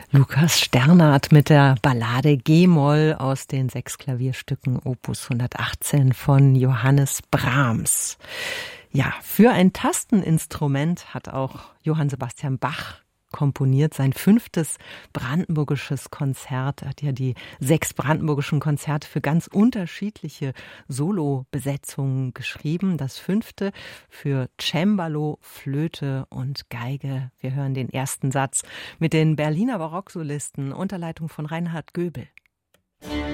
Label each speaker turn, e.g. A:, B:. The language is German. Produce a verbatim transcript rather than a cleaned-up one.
A: Lukas Sternert mit der Ballade G-Moll aus den sechs Klavierstücken Opus hundertachtzehn von Johannes Brahms. Ja, für ein Tasteninstrument hat auch Johann Sebastian Bach komponiert, sein fünftes brandenburgisches Konzert. Er hat ja die sechs brandenburgischen Konzerte für ganz unterschiedliche Solobesetzungen geschrieben. Das fünfte für Cembalo, Flöte und Geige. Wir hören den ersten Satz mit den Berliner Barocksolisten unter Leitung von Reinhard Göbel.